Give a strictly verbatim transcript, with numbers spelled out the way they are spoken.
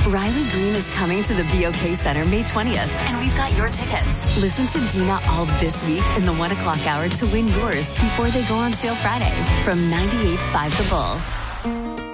Riley Green is coming to the B O K Center May twentieth, and we've got your tickets. Listen to Dina all this week in the one o'clock hour to win yours before they go on sale Friday from ninety-eight point five The Bull.